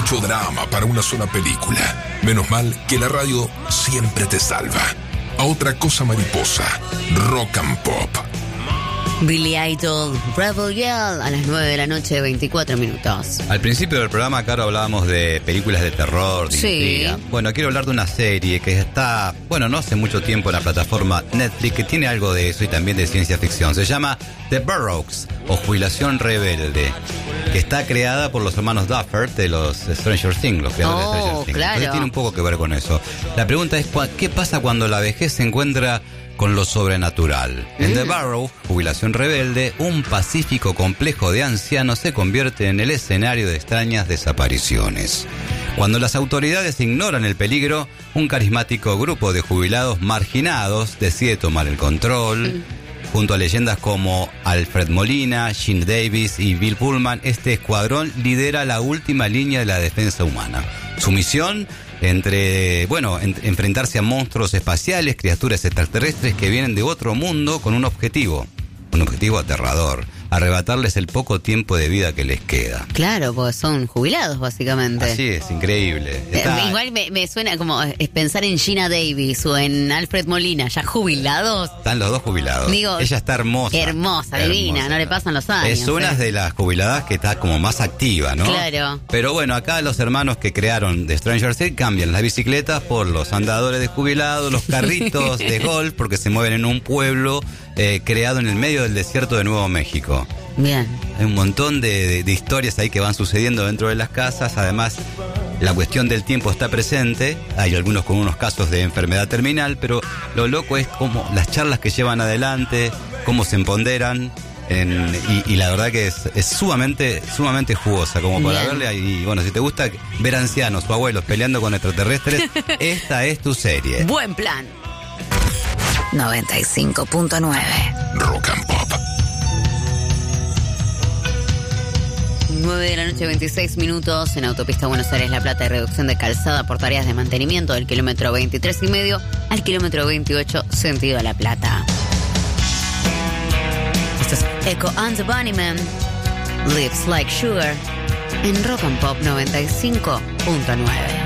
mucho drama para una sola película. Menos mal que la radio siempre te salva. A otra cosa mariposa, Rock and Pop. Billy Idol, Rebel Yell, a las 9 de la noche, 24 minutos. Al principio del programa, Caro, hablábamos de películas de terror, de intriga. Bueno, quiero hablar de una serie que está, no hace mucho tiempo en la plataforma Netflix, que tiene algo de eso y también de ciencia ficción. Se llama The Burroughs, o Jubilación Rebelde, que está creada por los hermanos Duffer de los Stranger Things, los creadores de Stranger Things. Claro. Entonces tiene un poco que ver con eso. La pregunta es, ¿qué pasa cuando la vejez se encuentra con lo sobrenatural? En The Burrow, Jubilación Rebelde, un pacífico complejo de ancianos se convierte en el escenario de extrañas desapariciones. Cuando las autoridades ignoran el peligro, un carismático grupo de jubilados marginados decide tomar el control. Junto a leyendas como Alfred Molina, Gene Davis y Bill Pullman, este escuadrón lidera la última línea de la defensa humana. Su misión, enfrentarse a monstruos espaciales, criaturas extraterrestres que vienen de otro mundo con un objetivo aterrador: arrebatarles el poco tiempo de vida que les queda. Claro, porque son jubilados, básicamente. Así es, increíble. Igual me suena como pensar en Gina Davis o en Alfred Molina, ya jubilados. Están los dos jubilados. Digo, ella está hermosa. Hermosa, divina, no le pasan los años. Es una de las jubiladas que está como más activa, ¿no? Claro. Pero bueno, acá los hermanos que crearon The Stranger Things cambian las bicicletas por los andadores de jubilados, los carritos de golf, porque se mueven en un pueblo creado en el medio del desierto de Nuevo México. Bien. Hay un montón de historias ahí que van sucediendo dentro de las casas. Además, la cuestión del tiempo está presente. Hay algunos con unos casos de enfermedad terminal, pero lo loco es como las charlas que llevan adelante, cómo se empoderan. Y la verdad que es sumamente jugosa como para verle. Y bueno, si te gusta ver ancianos o abuelos peleando con extraterrestres, esta es tu serie. Buen plan. 95.9 Rock and Pop. 9 de la noche, 26 minutos. En Autopista Buenos Aires-La Plata hay reducción de calzada por tareas de mantenimiento del kilómetro 23,5 al kilómetro 28, sentido a La Plata. Esto es Echo and the Bunnymen, Lips Like Sugar, en Rock and Pop 95.9.